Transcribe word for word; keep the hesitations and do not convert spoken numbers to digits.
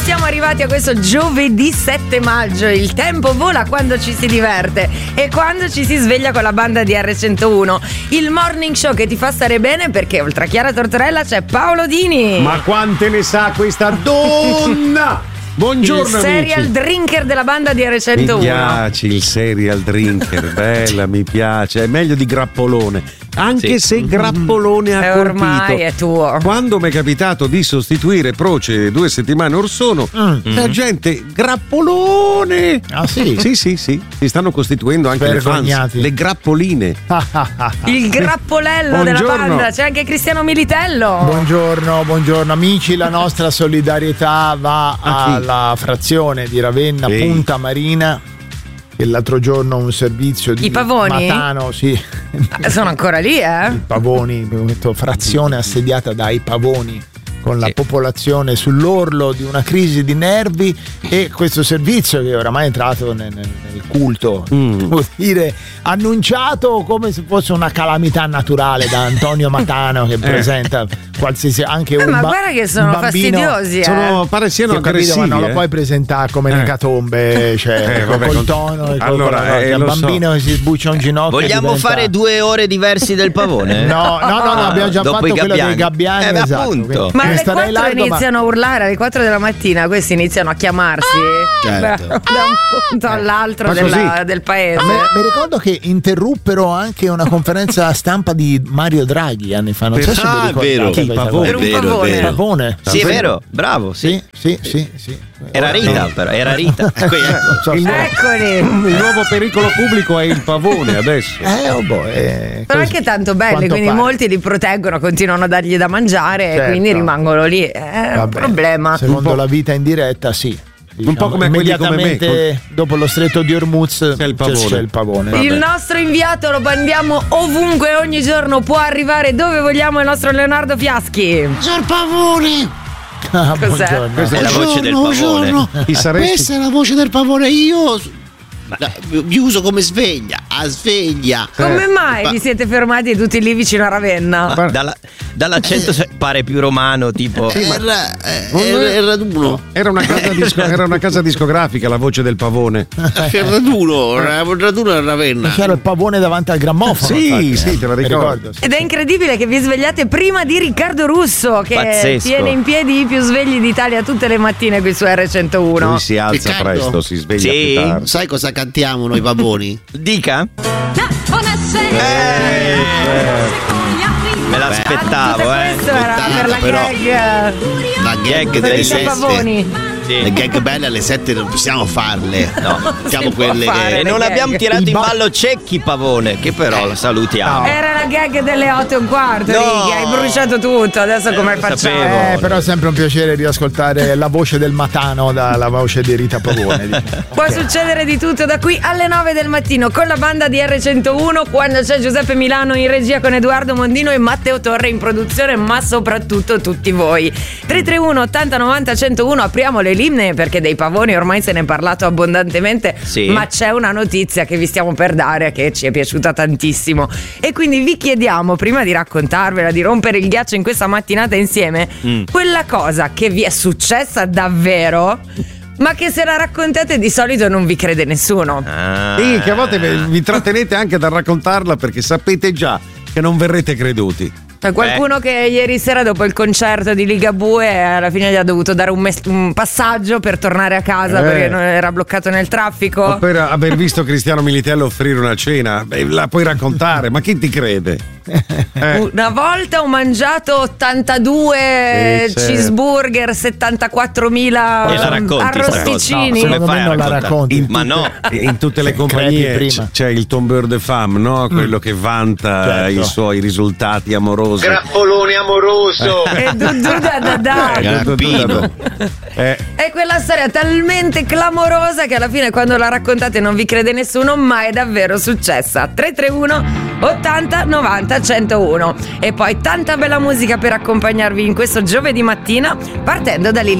siamo arrivati a questo giovedì sette maggio. Il tempo vola quando ci si diverte e quando ci si sveglia con la banda di erre centouno. Il morning show che ti fa stare bene, perché oltre a Chiara Tortorella c'è Paolo Dini. Ma quante ne sa questa donna? Buongiorno, il serial amici. Drinker della banda di erre centouno. Mi piace il serial drinker, bella, mi piace. È meglio di Grappolone, anche sì. se Grappolone ha e colpito. Ormai è tuo. Quando mi è capitato di sostituire Proce due settimane or sono, mm. la gente Grappolone. Ah sì? Sì, sì, sì. Si stanno costituendo anche le fans, le Grappoline. Il grappolello della banda. C'è anche Cristiano Militello. Buongiorno, buongiorno amici. La nostra solidarietà va a la frazione di Ravenna, sì. Punta Marina, che l'altro giorno un servizio di I pavoni? Matano, sì. Sono ancora lì, eh? I pavoni, frazione assediata dai pavoni, con la sì. popolazione sull'orlo di una crisi di nervi, e questo servizio che oramai è entrato nel, nel culto, mm. devo dire, annunciato come se fosse una calamità naturale da Antonio Matano, che eh. presenta qualsiasi anche eh, un ma ba- guarda che sono bambino, fastidiosi, eh. sono, pare siano sì, capito, aggressivi, ma non eh. lo puoi presentare come eh. un'ecatombe, cioè eh, vabbè, col con... tono e allora, col eh, un bambino so. che si sbuccia un ginocchio. Vogliamo diventa... fare due ore diversi del pavone? No, no, no, no, abbiamo già Dopo fatto quello dei gabbiani, eh, esatto, appunto. Ma alle quattro largo, iniziano ma... a urlare, alle quattro della mattina questi iniziano a chiamarsi certo. da un punto all'altro della, del paese. Mi, mi ricordo che interruppero anche una conferenza stampa di Mario Draghi anni fa, non so se ah, vi ricordate. Vero. Per un vero, pavone. vero. Pavone. Sì, è vero, bravo, sì. Sì, sì, sì, sì. Era Rita, no. però, era Rita. Ecco. Il, Eccoli. il nuovo pericolo pubblico è il pavone adesso. Eh, oh boh, eh, Sono così. anche tanto belli, Quanto quindi pare. molti li proteggono, continuano a dargli da mangiare, Certo. e quindi rimangono lì. È un Vabbè, problema. Secondo la vita in diretta, sì. Diciamo, un po' come quelli come me, immediatamente dopo lo stretto di Hormuz c'è il pavone. C'è il, pavone. Vabbè. Il nostro inviato lo mandiamo ovunque, ogni giorno può arrivare dove vogliamo, il nostro Leonardo Fiaschi. C'è il pavone! Ah, Cos'è? buongiorno. Questa è la voce del pavone. Buongiorno. Chi saresti? Questa è la voce del pavone. Io la- vi uso come sveglia, a sveglia. Come mai Ma- vi siete fermati tutti lì vicino a Ravenna? Ma dalla, dall'accento se- pare più romano, tipo. Era, era, era raduno. Era una, casa disco- era una casa discografica, la voce del pavone. Era raduno, era raduno a Ravenna. C'era il pavone davanti al grammofono. Sì, infatti, sì, eh. te la Mi ricordo. sì. Ed è incredibile che vi svegliate prima di Riccardo Russo, che Pazzesco. tiene in piedi i più svegli d'Italia tutte le mattine qui su erre centouno. Lui si alza Riccardo? presto, si sveglia Sì. più tardi. Sai cosa cantiamo noi pavoni? Dica? Me l'aspettavo, Tutto eh. questo era per la però- gag. La gag Per delle i sette. pavoni. Sì. Le gag belle alle sette non possiamo farle. No. Siamo Si può quelle fare. che. E non Le abbiamo gag. tirato Il in ba- ballo Cecchi Pavone, che però lo salutiamo. Era la gag delle otto e un quarto, No. Righi, hai bruciato tutto, adesso come lo facciamo? sapevo. Eh, però è sempre un piacere riascoltare la voce del Matano dalla voce di Rita Pavone. diciamo. Può succedere di tutto da qui alle nove del mattino con la banda di erre centouno, quando c'è Giuseppe Milano in regia con Edoardo Mondino e Matteo Torre in produzione, ma soprattutto tutti voi. tre tre uno ottanta novanta centouno, apriamo le linee perché dei pavoni ormai se ne è parlato abbondantemente, Sì. ma c'è una notizia che vi stiamo per dare che ci è piaciuta tantissimo e quindi vi chiediamo, prima di raccontarvela, di rompere il ghiaccio in questa mattinata insieme, Mm. quella cosa che vi è successa davvero, ma che se la raccontate di solito non vi crede nessuno. Ah. Sì, che a volte vi trattenete anche da raccontarla perché sapete già che non verrete creduti. C'è qualcuno che ieri sera dopo il concerto di Ligabue alla fine gli ha dovuto dare un, mes- un passaggio per tornare a casa Eh. perché non era bloccato nel traffico. O per aver visto Cristiano Militello offrire una cena, beh, la puoi raccontare, ma chi ti crede? Eh. Una volta ho mangiato ottantadue Sì, certo. cheeseburger, settantaquattromila E la racconti sta cosa? arrosticini. No, come Secondo fai me a non la raccontare? racconti. In Ma no. In tutte le Crepi compagnie prima. c- c'è il tombeur de femme, no? Quello che vanta Certo. i suoi risultati amorosi. Grappolone amoroso. E du, du, da, da, da. Eh, Grappino. eh, È quella storia talmente clamorosa che alla fine quando la raccontate non vi crede nessuno, ma è davvero successa. tre tre uno ottanta novanta centouno. E poi tanta bella musica per accompagnarvi in questo giovedì mattina, partendo da Lili